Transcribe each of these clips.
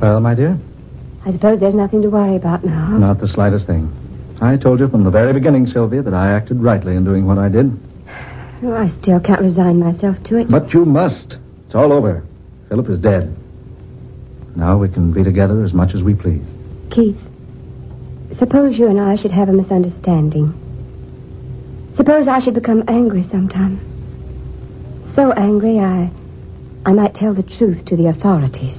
Well, my dear? I suppose there's nothing to worry about now. Not the slightest thing. I told you from the very beginning, Sylvia, that I acted rightly in doing what I did. Oh, I still can't resign myself to it. But you must. It's all over. Philip is dead. Now we can be together as much as we please. Keith, suppose you and I should have a misunderstanding. Suppose I should become angry sometime. So angry I might tell the truth to the authorities.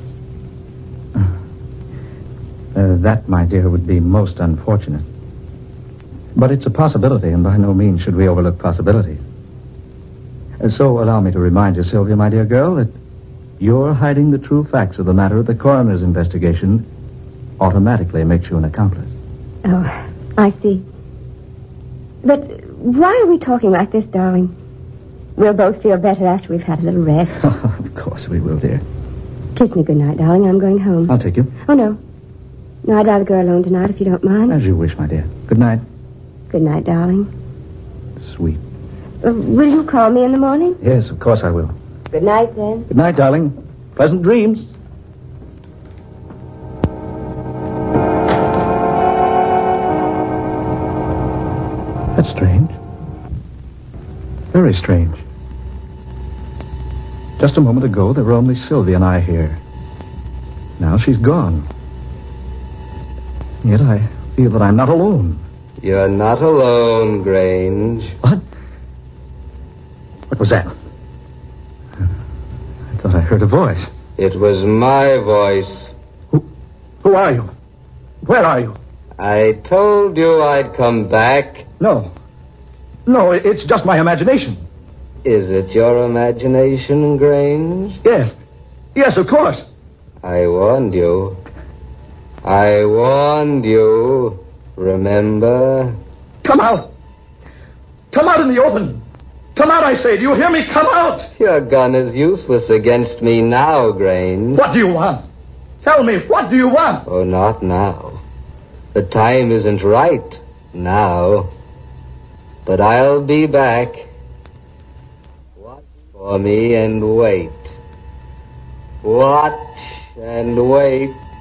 That, my dear, would be most unfortunate. But it's a possibility, and by no means should we overlook possibilities. So allow me to remind you, Sylvia, my dear girl, that your hiding the true facts of the matter of the coroner's investigation automatically makes you an accomplice. Oh, I see. But why are we talking like this, darling? We'll both feel better after we've had a little rest. Of course we will, dear. Kiss me goodnight, darling. I'm going home. I'll take you. Oh, no. No, I'd rather go alone tonight if you don't mind. As you wish, my dear. Good night. Good night, darling. Sweet. Will you call me in the morning? Yes, of course I will. Good night, then. Good night, darling. Pleasant dreams. That's strange. Very strange. Just a moment ago, there were only Sylvia and I here. Now she's gone. Yet I feel that I'm not alone. You're not alone, Grange. What? What was that? I thought I heard a voice. It was my voice. Who are you? Where are you? I told you I'd come back. No, it's just my imagination. Is it your imagination, Grange? Yes, of course. I warned you. Remember? Come out. Come out in the open. Come out, I say. Do you hear me? Come out. Your gun is useless against me now, Grange. What do you want? Tell me, what do you want? Oh, not now. The time isn't right now. But I'll be back. Watch for me and wait. Watch and wait.